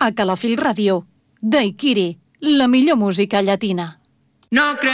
A Calafell Ràdio, Daiquiri, la millor música llatina. No